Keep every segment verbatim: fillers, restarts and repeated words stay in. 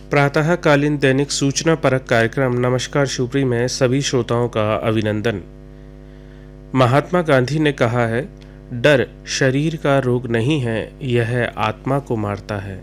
प्रातःकालीन दैनिक सूचना परक कार्यक्रम नमस्कार शिवपुरी में सभी श्रोताओं का अभिनंदन। महात्मा गांधी ने कहा है, डर शरीर का रोग नहीं है, यह आत्मा को मारता है।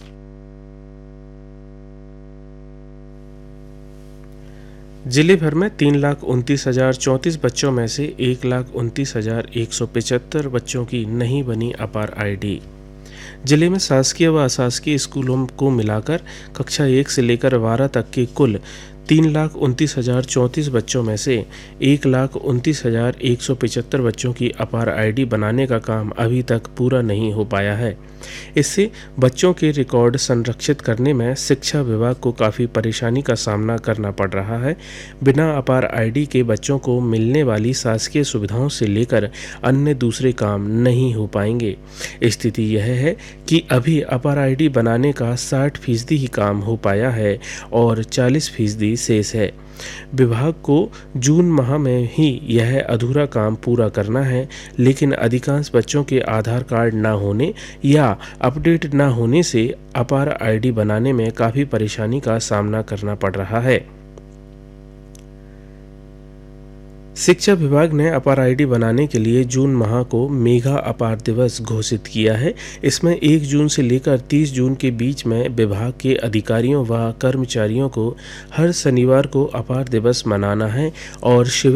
जिले भर में तीन लाख उनतीस हजार चौंतीस बच्चों में से एक लाख उनतीस हजार एक सौ पिचहत्तर बच्चों की नहीं बनी अपार आई डी। जिले में शासकीय व अशासकीय स्कूलों को मिलाकर कक्षा एक से लेकर बारह तक के कुल तीन लाख उनतीस हजार चौंतीस बच्चों में से एक लाख उनतीस हजार एक सौ पिचहत्तर बच्चों की अपार आईडी बनाने का काम अभी तक पूरा नहीं हो पाया है। इससे बच्चों के रिकॉर्ड संरक्षित करने में शिक्षा विभाग को काफ़ी परेशानी का सामना करना पड़ रहा है। बिना अपार आईडी के बच्चों को मिलने वाली शासकीय सुविधाओं से लेकर अन्य दूसरे काम नहीं हो पाएंगे। स्थिति यह है कि अभी अपार आईडी बनाने का साठ फीसदी ही काम हो पाया है और चालीस फीसदी शेष है। विभाग को जून माह में ही यह अधूरा काम पूरा करना है, लेकिन अधिकांश बच्चों के आधार कार्ड न होने या अपडेट न होने से अपार आईडी बनाने में काफ़ी परेशानी का सामना करना पड़ रहा है। शिक्षा विभाग ने अपार आईडी बनाने के लिए जून माह को मेगा अपार दिवस घोषित किया है। इसमें एक जून से लेकर तीस जून के बीच में विभाग के अधिकारियों व कर्मचारियों को हर शनिवार को अपार दिवस मनाना है और शिविर